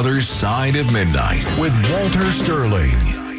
Other Side of Midnight with Walter Sterling.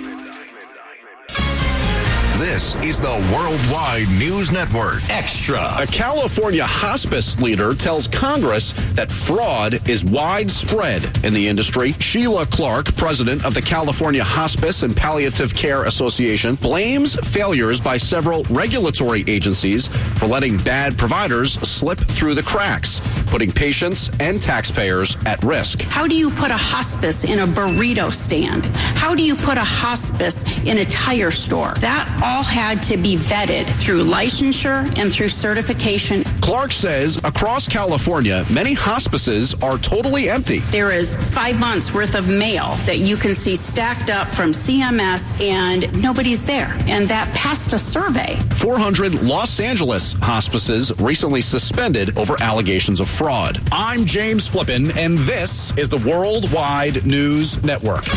This is the Worldwide News Network Extra. A California hospice leader tells Congress that fraud is widespread in the industry. Sheila Clark, president of the California Hospice and Palliative Care Association, blames failures by several regulatory agencies for letting bad providers slip through the cracks, putting patients and taxpayers at risk. How do you put a hospice in a burrito stand? How do you put a hospice in a tire store? That all had to be vetted through licensure and through certification. Clark says across California, many hospices are totally empty. There is 5 months worth of mail that you can see stacked up from CMS, and nobody's there. And that passed a survey. 400 Los Angeles hospices recently suspended over allegations of fraud. I'm James Flippin, and this is the Worldwide News Network.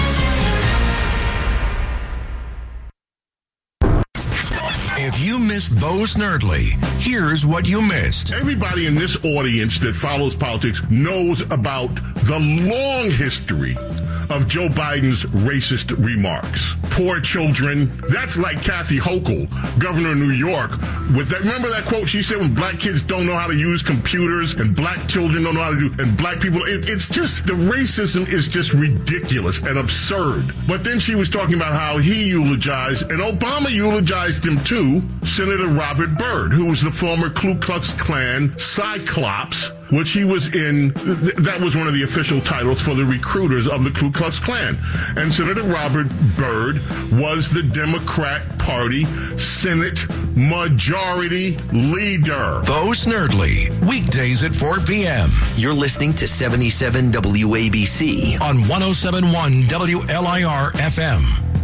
If you missed Bo Snerdley, here's what you missed. Everybody in this audience that follows politics knows about the long history of Joe Biden's racist remarks. Poor children. That's like Kathy Hochul, governor of New York. With that, remember that quote she said, when black kids don't know how to use computers and black children don't know how to do, and black people, it's just, the racism is just ridiculous and absurd. But then she was talking about how he eulogized, and Obama eulogized him too, Senator Robert Byrd, who was the former Ku Klux Klan Cyclops, which he was in. That was one of the official titles for the recruiters of the Ku Klux Klan. And Senator Robert Byrd was the Democrat Party Senate Majority Leader. Bo Snerdley, weekdays at 4 p.m. You're listening to 77 WABC on 107.1 WLIR FM.